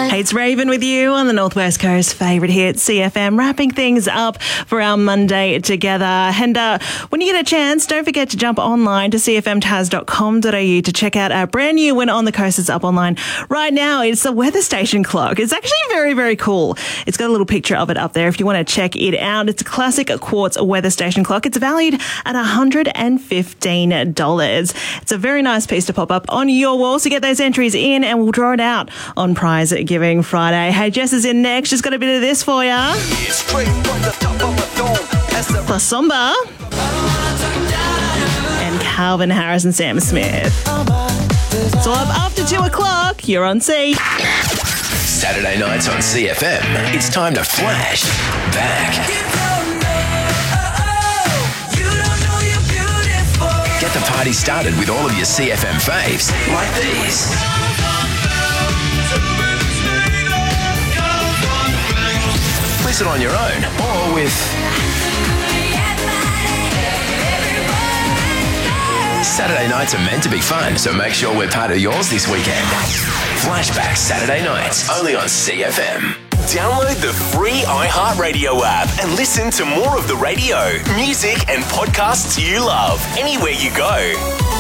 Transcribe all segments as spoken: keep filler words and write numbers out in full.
Hey, it's Raven with you on the Northwest Coast favourite hit, C F M, wrapping things up for our Monday together. And uh, when you get a chance, don't forget to jump online to c f m tas dot com dot a u to check out our brand new When on the Coast that's up online right now. It's the weather station clock. It's actually very, very cool. It's got a little picture of it up there if you want to check it out. It's a classic quartz weather station clock. It's valued at one hundred fifteen dollars. It's a very nice piece to pop up on your wall. So get those entries in and we'll draw it out on Prize Giving Friday. Hey, Jess is in next. Just got a bit of this for ya. Plus Somba and Calvin Harris and Sam Smith. So up after two o'clock, you're on C. Saturday nights on C F M, it's time to flash back. Get the party started with all of your C F M faves, like these. Listen on your own or with Saturday nights are meant to be fun, so make sure we're part of yours this weekend. Flashback Saturday nights, only on C F M. Download the free iHeartRadio app and listen to more of the radio, music and podcasts you love anywhere you go.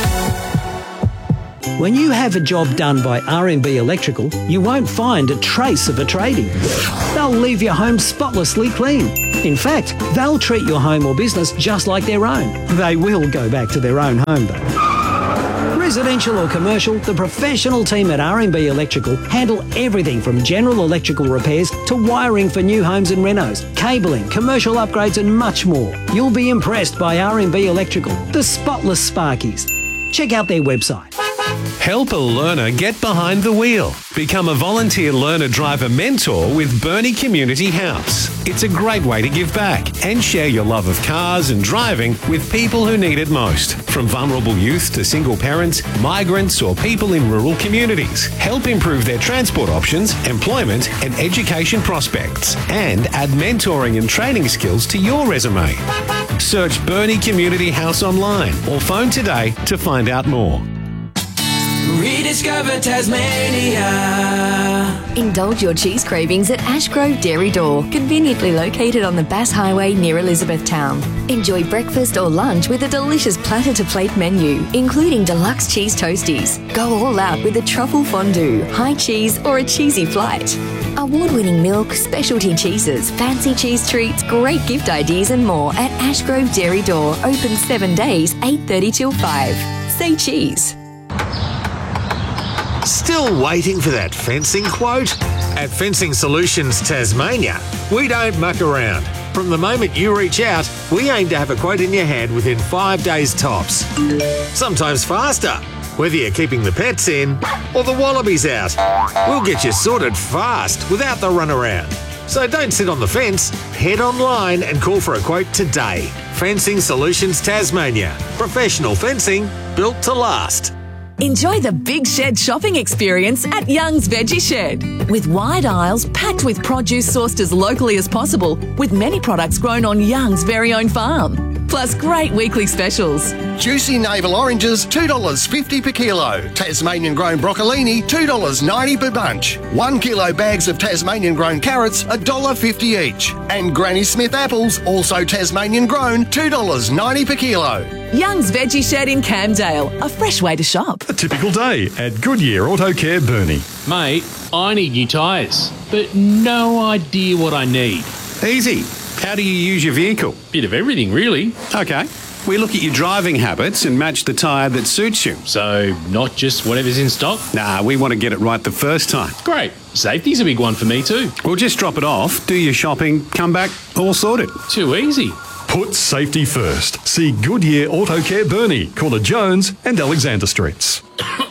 When you have a job done by R and B Electrical, you won't find a trace of a tradie. They'll leave your home spotlessly clean. In fact, they'll treat your home or business just like their own. They will go back to their own home though. Residential or commercial, the professional team at R and B Electrical handle everything from general electrical repairs to wiring for new homes and renos, cabling, commercial upgrades and much more. You'll be impressed by R and B Electrical, the spotless Sparkies. Check out their website. Help a learner get behind the wheel. Become a volunteer learner driver mentor with Burnie Community House. It's a great way to give back and share your love of cars and driving with people who need it most. From vulnerable youth to single parents, migrants or people in rural communities. Help improve their transport options, employment and education prospects. And add mentoring and training skills to your resume. Search Burnie Community House online or phone today to find out more. Rediscover Tasmania. Indulge your cheese cravings at Ashgrove Dairy Door, conveniently located on the Bass Highway near Elizabethtown. Enjoy breakfast or lunch with a delicious platter-to-plate menu, including deluxe cheese toasties. Go all out with a truffle fondue, high cheese or a cheesy flight. Award-winning milk, specialty cheeses, fancy cheese treats, great gift ideas and more at Ashgrove Dairy Door, open seven days, eight thirty till five. Say cheese. Still waiting for that fencing quote? At Fencing Solutions Tasmania, we don't muck around. From the moment you reach out, we aim to have a quote in your hand within five days tops. Sometimes faster, whether you're keeping the pets in or the wallabies out. We'll get you sorted fast without the runaround. So don't sit on the fence, head online and call for a quote today. Fencing Solutions Tasmania. Professional fencing built to last. Enjoy the Big Shed shopping experience at Young's Veggie Shed. With wide aisles packed with produce sourced as locally as possible, with many products grown on Young's very own farm. Plus great weekly specials. Juicy navel oranges, two dollars fifty per kilo. Tasmanian grown broccolini, two dollars ninety per bunch. One kilo bags of Tasmanian grown carrots, one dollar fifty each. And Granny Smith apples, also Tasmanian grown, two dollars ninety per kilo. Young's Veggie Shed in Camdale, a fresh way to shop. A typical day at Goodyear Auto Care Burnie. Mate, I need new tyres, but no idea what I need. Easy. How do you use your vehicle? Bit of everything, really. Okay. We look at your driving habits and match the tyre that suits you. So, not just whatever's in stock? Nah, we want to get it right the first time. Great. Safety's a big one for me too. We'll just drop it off, do your shopping, come back, all sorted. Too easy. Put safety first. See Goodyear Auto Care Burnie, Corner Jones and Alexander Streets.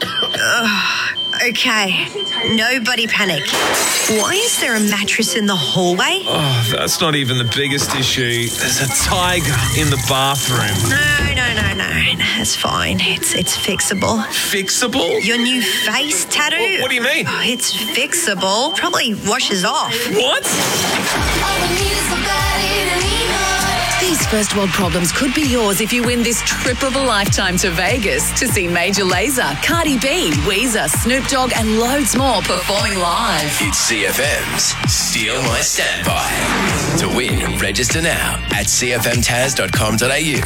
Okay, nobody panic. Why is there a mattress in the hallway? Oh, that's not even the biggest issue. There's a tiger in the bathroom. No, no, no, no. That's fine. It's it's fixable. Fixable? Your new face tattoo? What, what do you mean? Oh, it's fixable. Probably washes off. What? These first world problems could be yours if you win this trip of a lifetime to Vegas to see Major Lazer, Cardi B, Weezer, Snoop Dogg and loads more performing live. It's C F M's Steal My Standby. To win, register now at c f m taz dot com dot a u.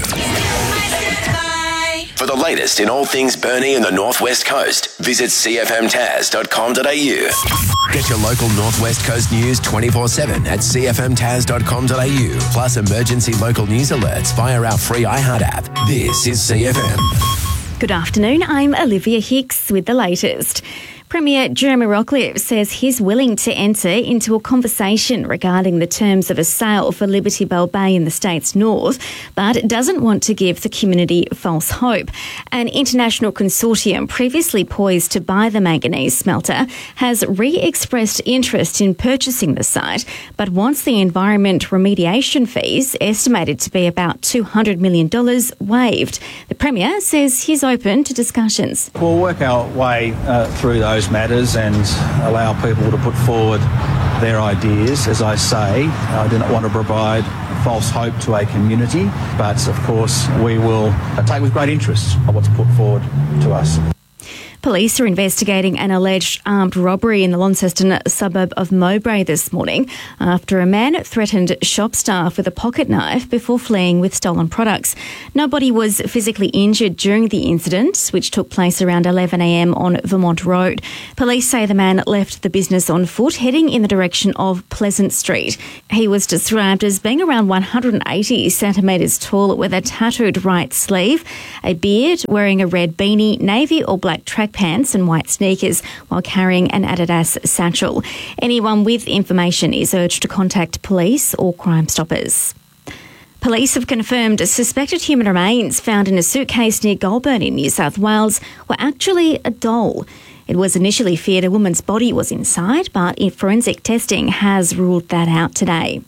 For the latest in all things Burnie and the Northwest Coast, visit c f m taz dot com dot a u. Get your local Northwest Coast news twenty-four seven at c f m taz dot com dot a u, plus emergency local news alerts via our free iHeart app. This is C F M. Good afternoon, I'm Olivia Hicks with the latest. Premier Jeremy Rockliff says he's willing to enter into a conversation regarding the terms of a sale for Liberty Bell Bay in the state's north, but doesn't want to give the community false hope. An international consortium previously poised to buy the manganese smelter has re-expressed interest in purchasing the site, but wants the environment remediation fees, estimated to be about two hundred million dollars, waived. The Premier says he's open to discussions. We'll work our way uh, through those matters and allow people to put forward their ideas. As I say, I do not want to provide false hope to a community, but of course we will take with great interest of what's put forward to us. Police are investigating an alleged armed robbery in the Launceston suburb of Mowbray this morning after a man threatened shop staff with a pocket knife before fleeing with stolen products. Nobody was physically injured during the incident, which took place around eleven a m on Vermont Road. Police say the man left the business on foot, heading in the direction of Pleasant Street. He was described as being around one hundred eighty centimetres tall with a tattooed right sleeve, a beard, wearing a red beanie, navy or black track pants and white sneakers while carrying an Adidas satchel. Anyone with information is urged to contact police or Crime Stoppers. Police have confirmed suspected human remains found in a suitcase near Goulburn in New South Wales were actually a doll. It was initially feared a woman's body was inside, but forensic testing has ruled that out today.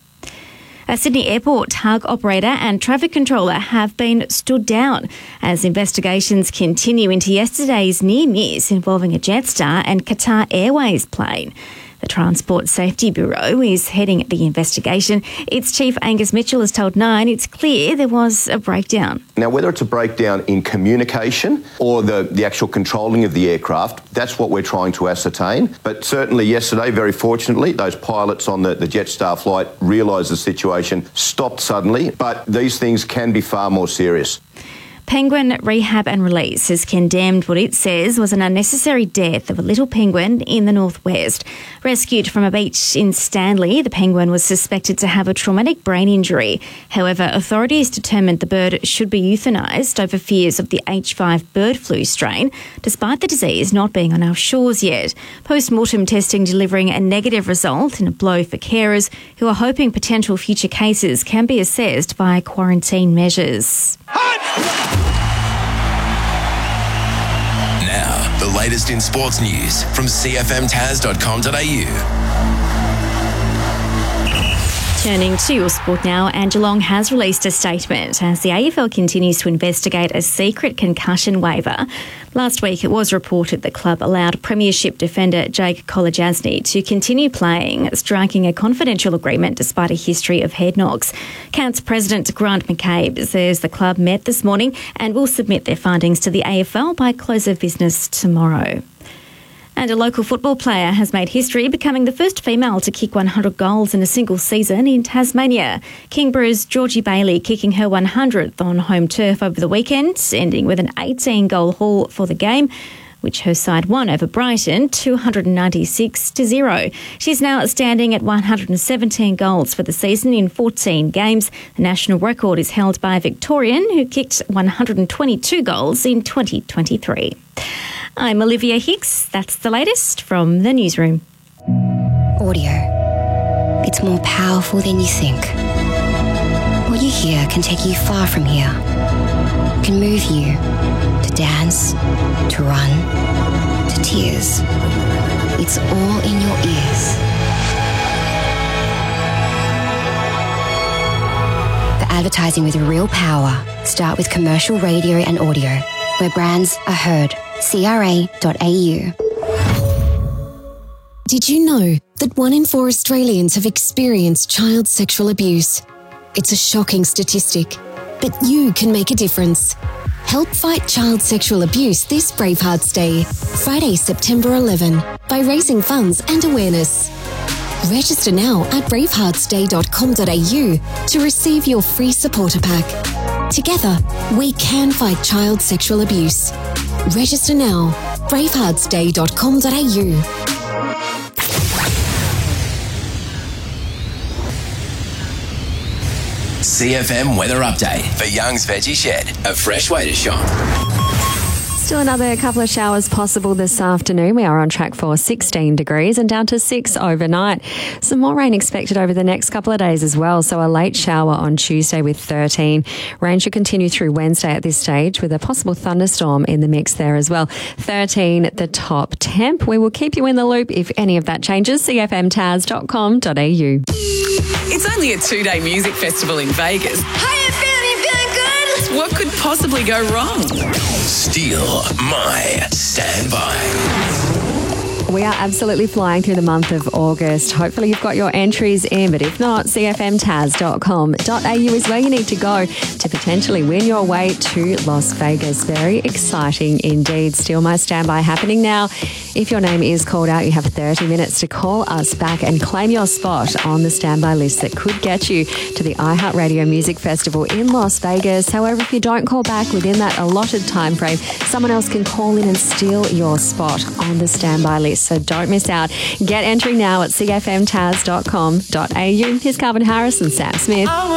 A Sydney Airport tug operator and traffic controller have been stood down as investigations continue into yesterday's near miss involving a Jetstar and Qatar Airways plane. The Transport Safety Bureau is heading the investigation. Its chief Angus Mitchell has told Nine it's clear there was a breakdown. Now, whether it's a breakdown in communication or the, the actual controlling of the aircraft, that's what we're trying to ascertain. But certainly yesterday, very fortunately, those pilots on the, the Jetstar flight realised the situation, stopped suddenly, but these things can be far more serious. Penguin Rehab and Release has condemned what it says was an unnecessary death of a little penguin in the northwest. Rescued from a beach in Stanley, the penguin was suspected to have a traumatic brain injury. However, authorities determined the bird should be euthanised over fears of the H five bird flu strain, despite the disease not being on our shores yet. Post-mortem testing delivering a negative result in a blow for carers who are hoping potential future cases can be assessed via quarantine measures. Now, the latest in sports news from c f m taz dot com dot a u. Turning to your sport now, and Geelong has released a statement as the A F L continues to investigate a secret concussion waiver. Last week it was reported the club allowed Premiership defender Jake Kolodjasny to continue playing, striking a confidential agreement despite a history of head knocks. Cants President Grant McCabe says the club met this morning and will submit their findings to the A F L by close of business tomorrow. And a local football player has made history, becoming the first female to kick one hundred goals in a single season in Tasmania. Kingborough's Georgie Bailey kicking her one hundredth on home turf over the weekend, ending with an eighteen-goal haul for the game, which her side won over Brighton two hundred ninety-six to zero. She's now standing at one hundred seventeen goals for the season in fourteen games. The national record is held by a Victorian who kicked one hundred twenty-two goals in twenty twenty-three. I'm Olivia Hicks. That's the latest from the newsroom. Audio. It's more powerful than you think. What you hear can take you far from here. It can move you to dance, to run, to tears. It's all in your ears. For advertising with real power, start with commercial radio and audio, where brands are heard. C R A dot A U. Did you know that one in four Australians have experienced child sexual abuse? It's a shocking statistic, but you can make a difference. Help fight child sexual abuse this Bravehearts Day, Friday, September eleventh, by raising funds and awareness. Register now at bravehearts day dot com dot a u to receive your free supporter pack. Together, we can fight child sexual abuse. Register now, bravehearts day dot com dot a u. C F M weather update for Young's Veggie Shed. A fresh way to shop. Still another couple of showers possible this afternoon. We are on track for sixteen degrees and down to six overnight. Some more rain expected over the next couple of days as well. So a late shower on Tuesday with thirteen. Rain should continue through Wednesday at this stage with a possible thunderstorm in the mix there as well. thirteen the top temp. We will keep you in the loop if any of that changes. c f m taz dot com dot a u. It's only a two-day music festival in Vegas. Hiya, feeling, feeling good? What could possibly go wrong? Steal my standby. We are absolutely flying through the month of August. Hopefully you've got your entries in, but if not, c f m taz dot com dot a u is where you need to go to potentially win your way to Las Vegas. Very exciting indeed. Steal My Standby happening now. If your name is called out, you have thirty minutes to call us back and claim your spot on the standby list that could get you to the iHeartRadio Music Festival in Las Vegas. However, if you don't call back within that allotted time frame, someone else can call in and steal your spot on the standby list. So don't miss out. Get entering now at c f m taz dot com dot a u. Here's Calvin Harris and Sam Smith.